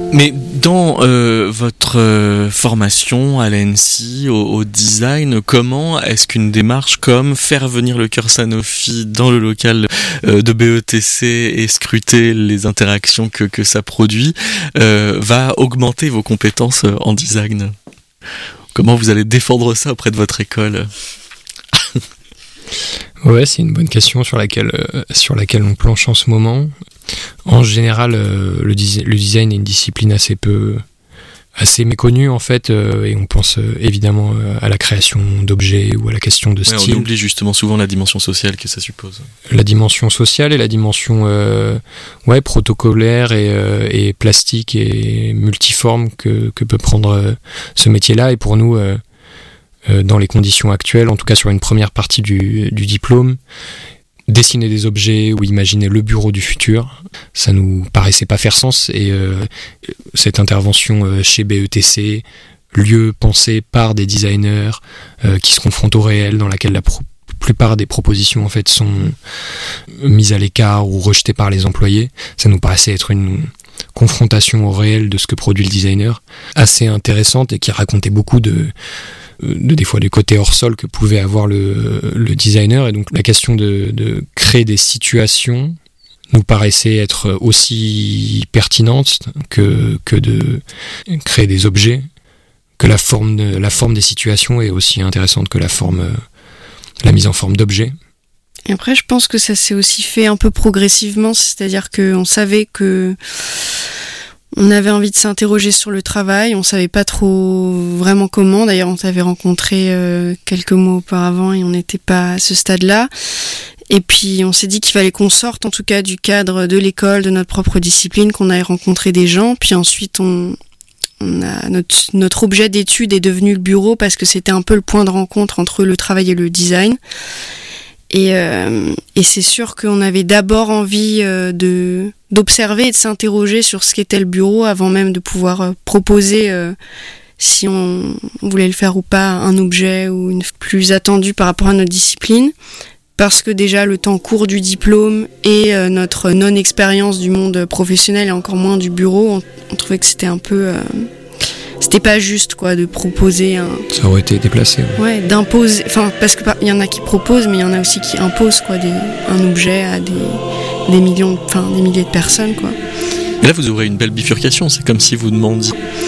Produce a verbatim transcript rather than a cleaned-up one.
Mais dans euh, votre euh, formation à l'A N S I, au, au design, comment est-ce qu'une démarche comme faire venir le Chœur Sanofi dans le local euh, de B E T C et scruter les interactions que, que ça produit euh, va augmenter vos compétences en design ? Comment vous allez défendre ça auprès de votre école ? Ouais, c'est une bonne question sur laquelle, euh, sur laquelle on planche en ce moment. En général, euh, le, dis- le design est une discipline assez peu, assez méconnue en fait, euh, et on pense euh, évidemment euh, à la création d'objets ou à la question de ouais, style. On oublie justement souvent la dimension sociale que ça suppose. La dimension sociale et la dimension euh, ouais, protocolaire et, euh, et plastique et multiforme que, que peut prendre euh, ce métier-là. Et pour nous, euh, euh, dans les conditions actuelles, en tout cas sur une première partie du, du diplôme, dessiner des objets ou imaginer le bureau du futur, ça nous paraissait pas faire sens. Et euh, cette intervention euh, chez B E T C, lieu pensé par des designers euh, qui se confrontent au réel, dans laquelle la pro- plupart des propositions en fait sont mises à l'écart ou rejetées par les employés, ça nous paraissait être une confrontation au réel de ce que produit le designer, assez intéressante et qui racontait beaucoup de de des fois du côté hors sol que pouvait avoir le, le designer. Et donc la question de, de créer des situations nous paraissait être aussi pertinente que, que de créer des objets, que la forme, de, la forme des situations est aussi intéressante que la forme, la mise en forme d'objets. Et après, je pense que ça s'est aussi fait un peu progressivement, c'est-à-dire qu'on savait que on avait envie de s'interroger sur le travail, on savait pas trop vraiment comment. D'ailleurs, on t'avait rencontré euh, quelques mois auparavant et on n'était pas à ce stade-là. Et puis, on s'est dit qu'il fallait qu'on sorte, en tout cas, du cadre de l'école, de notre propre discipline, qu'on aille rencontrer des gens. Puis ensuite, on, on a notre, notre objet d'étude est devenu le bureau parce que c'était un peu le point de rencontre entre le travail et le design. Et, euh, et c'est sûr qu'on avait d'abord envie euh, de d'observer et de s'interroger sur ce qu'était le bureau avant même de pouvoir euh, proposer, euh, si on voulait le faire ou pas, un objet ou une plus attendu par rapport à notre discipline. Parce que déjà le temps court du diplôme et euh, notre non-expérience du monde professionnel et encore moins du bureau, on, on trouvait que c'était un peu... Euh, c'était pas juste quoi de proposer un... Ça aurait été déplacé. Ouais, ouais d'imposer... Enfin, parce qu'il y en a qui proposent, mais il y en a aussi qui imposent quoi, des, un objet à des, des millions, enfin des milliers de personnes quoi. Mais là vous ouvrez une belle bifurcation, c'est comme si vous demandiez